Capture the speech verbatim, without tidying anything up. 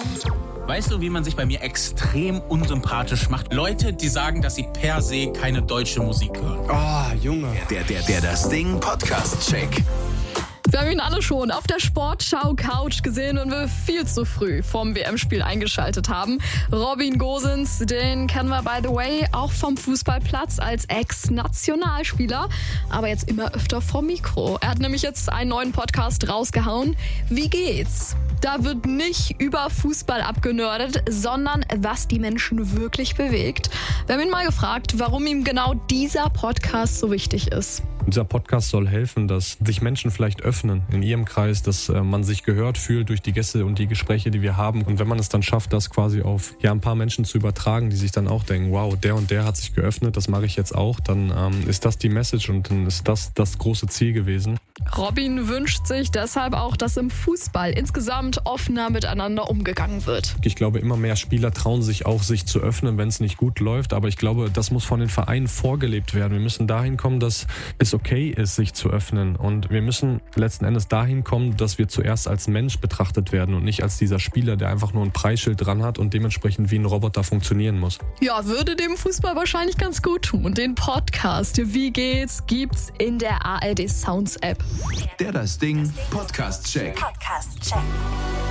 Weißt du, wie man sich bei mir extrem unsympathisch macht? Leute, die sagen, dass sie per se keine deutsche Musik hören. Oh, Junge. Der, der, der, das Ding Podcast-Check. Wir haben ihn alle schon auf der Sportschau-Couch gesehen und wir viel zu früh vom W M-Spiel eingeschaltet haben. Robin Gosens, den kennen wir, by the way, auch vom Fußballplatz als Ex-Nationalspieler, aber jetzt immer öfter vom Mikro. Er hat nämlich jetzt einen neuen Podcast rausgehauen. Wie geht's? Da wird nicht über Fußball abgenördet, sondern was die Menschen wirklich bewegt. Wir haben ihn mal gefragt, warum ihm genau dieser Podcast so wichtig ist. Dieser Podcast soll helfen, dass sich Menschen vielleicht öffnen in ihrem Kreis, dass äh, man sich gehört fühlt durch die Gäste und die Gespräche, die wir haben. Und wenn man es dann schafft, das quasi auf ja, ein paar Menschen zu übertragen, die sich dann auch denken, wow, der und der hat sich geöffnet, das mache ich jetzt auch, dann ähm, ist das die Message und dann ist das das große Ziel gewesen. Robin wünscht sich deshalb auch, dass im Fußball insgesamt offener miteinander umgegangen wird. Ich glaube, immer mehr Spieler trauen sich auch, sich zu öffnen, wenn es nicht gut läuft. Aber ich glaube, das muss von den Vereinen vorgelebt werden. Wir müssen dahin kommen, dass es okay ist, sich zu öffnen. Und wir müssen letzten Endes dahin kommen, dass wir zuerst als Mensch betrachtet werden und nicht als dieser Spieler, der einfach nur ein Preisschild dran hat und dementsprechend wie ein Roboter funktionieren muss. Ja, würde dem Fußball wahrscheinlich ganz gut tun. Und den Podcast Wie geht's gibt's in der A R D Sounds App. Der, das Ding Podcast-Check. Podcast-Check.